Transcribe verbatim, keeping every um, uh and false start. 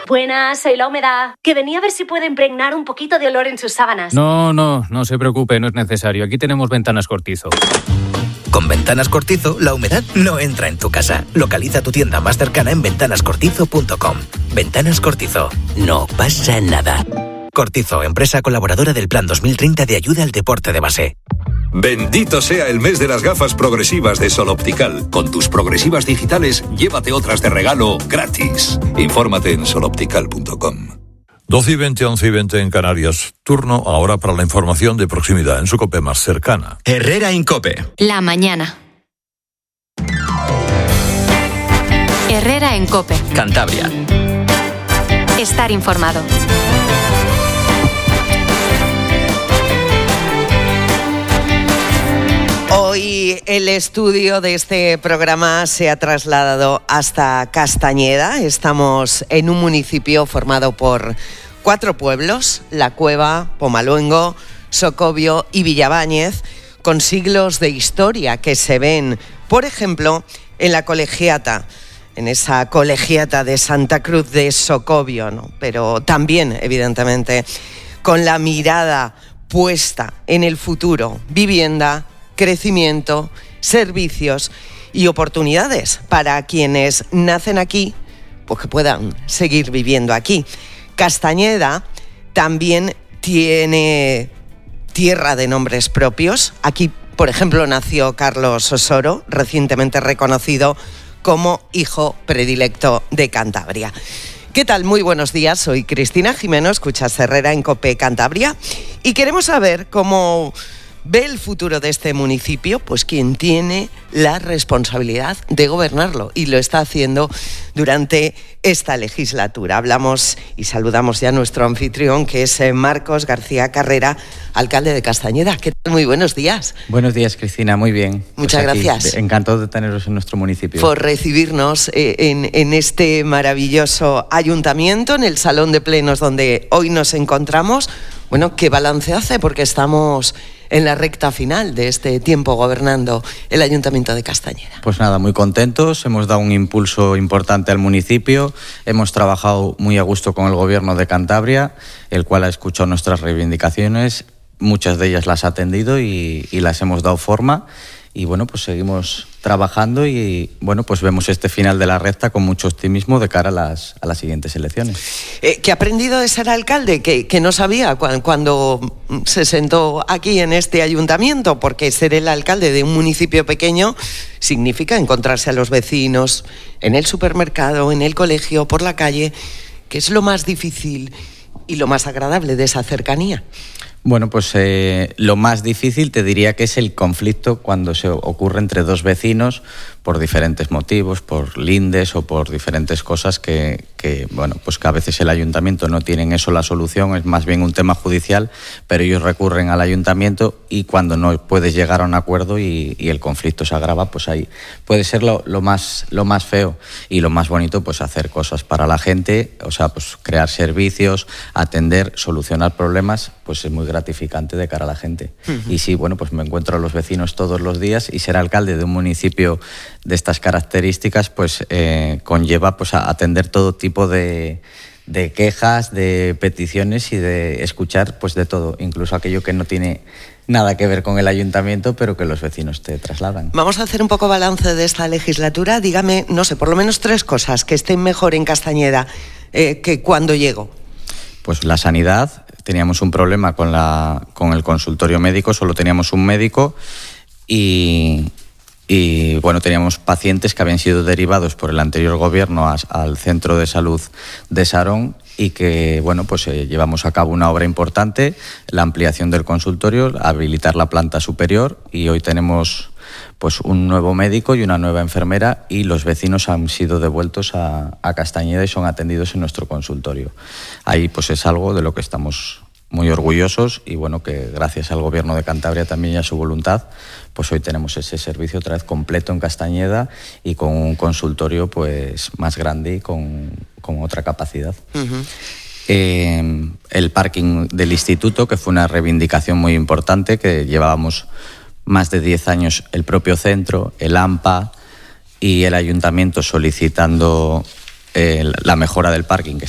Buenas, soy la humedad. Que venía a ver si puedo impregnar un poquito de olor en sus sábanas. No, no, no se preocupe, no es necesario. Aquí tenemos Ventanas Cortizo. Con Ventanas Cortizo, la humedad no entra en tu casa. Localiza tu tienda más cercana en ventanas cortizo punto com. Ventanas Cortizo. No pasa nada. Cortizo, empresa colaboradora del Plan dos mil treinta de ayuda al deporte de base. Bendito sea el mes de las gafas progresivas de Sol Optical. Con tus progresivas digitales, llévate otras de regalo gratis. Infórmate en sol optical punto com. doce y veinte, once y veinte en Canarias. Turno ahora para la información de proximidad en su COPE más cercana. Herrera Incope. La mañana. Herrera en COPE. Cantabria. Estar informado. Hoy el estudio de este programa se ha trasladado hasta Castañeda. Estamos en un municipio formado por cuatro pueblos: La Cueva, Pomaluengo, Socobio y Villabáñez, con siglos de historia que se ven, por ejemplo, en la colegiata, en esa colegiata de Santa Cruz de Socobio, ¿no? Pero también, evidentemente, con la mirada puesta en el futuro: vivienda, crecimiento, servicios y oportunidades para quienes nacen aquí, pues que puedan seguir viviendo aquí. Castañeda también tiene tierra de nombres propios. Aquí, por ejemplo, nació Carlos Osoro, recientemente reconocido como hijo predilecto de Cantabria. ¿Qué tal? Muy buenos días, soy Cristina Jimeno, escuchas Herrera en COPE Cantabria y queremos saber cómo ve el futuro de este municipio, pues quien tiene la responsabilidad de gobernarlo y lo está haciendo durante esta legislatura. Hablamos y saludamos ya a nuestro anfitrión, que es Marcos García Carrera, alcalde de Castañeda. ¿Qué tal? Muy buenos días. Buenos días, Cristina, muy bien. Muchas pues aquí, gracias. Encantado de teneros en nuestro municipio. Por recibirnos eh, en, en este maravilloso ayuntamiento, en el Salón de Plenos donde hoy nos encontramos. Bueno, ¿qué balance hace? Porque estamos en la recta final de este tiempo gobernando el Ayuntamiento de Castañeda. Pues nada, muy contentos, hemos dado un impulso importante al municipio, hemos trabajado muy a gusto con el Gobierno de Cantabria, el cual ha escuchado nuestras reivindicaciones, muchas de ellas las ha atendido y, y las hemos dado forma. Y bueno, pues seguimos trabajando y bueno, pues vemos este final de la recta con mucho optimismo de cara a las, a las siguientes elecciones. Eh, ¿Qué ha aprendido de ser alcalde? Que, que no sabía cu- cuando se sentó aquí en este ayuntamiento, porque ser el alcalde de un municipio pequeño significa encontrarse a los vecinos en el supermercado, en el colegio, por la calle, que es lo más difícil y lo más agradable de esa cercanía. Bueno, pues eh, lo más difícil te diría que es el conflicto cuando se ocurre entre dos vecinos por diferentes motivos, por lindes o por diferentes cosas que, que, bueno, pues que a veces el ayuntamiento no tiene en eso la solución, es más bien un tema judicial, pero ellos recurren al ayuntamiento y cuando no puedes llegar a un acuerdo y, y el conflicto se agrava, pues ahí puede ser lo, lo, más, lo más feo y lo más bonito, pues hacer cosas para la gente, o sea, pues crear servicios, atender, solucionar problemas, pues es muy gratificante de cara a la gente. Uh-huh. Y sí, bueno, pues me encuentro a los vecinos todos los días y ser alcalde de un municipio de estas características, pues eh, conlleva pues a atender todo tipo de, de quejas, de peticiones y de escuchar pues de todo, incluso aquello que no tiene nada que ver con el ayuntamiento, pero que los vecinos te trasladan. Vamos a hacer un poco balance de esta legislatura. Dígame, no sé, por lo menos tres cosas que estén mejor en Castañeda eh, que cuando llegó. Pues la sanidad. Teníamos un problema con, la, con el consultorio médico, solo teníamos un médico y, y bueno, teníamos pacientes que habían sido derivados por el anterior gobierno a, al Centro de Salud de Sarón y que, bueno, pues eh, llevamos a cabo una obra importante, la ampliación del consultorio, habilitar la planta superior y hoy tenemos pues un nuevo médico y una nueva enfermera y los vecinos han sido devueltos a, a Castañeda y son atendidos en nuestro consultorio. Ahí pues es algo de lo que estamos muy orgullosos y bueno, que gracias al Gobierno de Cantabria también y a su voluntad, pues hoy tenemos ese servicio otra vez completo en Castañeda y con un consultorio pues más grande y con, con otra capacidad. Uh-huh. Eh, el parking del instituto, que fue una reivindicación muy importante, que llevábamos más de diez años el propio centro, el AMPA y el ayuntamiento solicitando eh, la mejora del parking, que